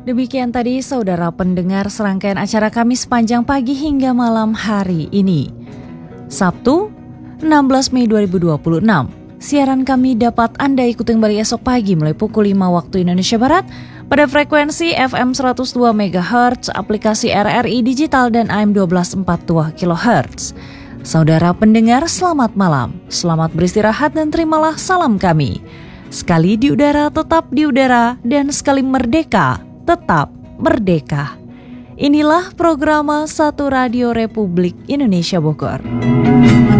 Demikian tadi saudara pendengar serangkaian acara kami sepanjang pagi hingga malam hari ini. Sabtu, 16 Mei 2026. Siaran kami dapat Anda ikuti kembali esok pagi mulai pukul 5 waktu Indonesia Barat pada frekuensi FM 102 MHz, aplikasi RRI Digital dan AM 1242 kHz. Saudara pendengar, selamat malam. Selamat beristirahat dan terimalah salam kami. Sekali di udara, tetap di udara, dan sekali merdeka, tetap merdeka. Inilah program Satu Radio Republik Indonesia Bogor.